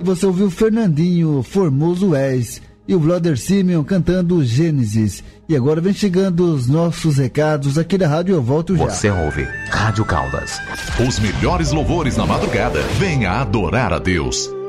E você ouviu Fernandinho, Formoso És, e o Brother Simeon cantando Gênesis. E agora vem chegando os nossos recados aqui da rádio. Eu volto já. Você ouve Rádio Caldas. Os melhores louvores na madrugada. Venha adorar a Deus.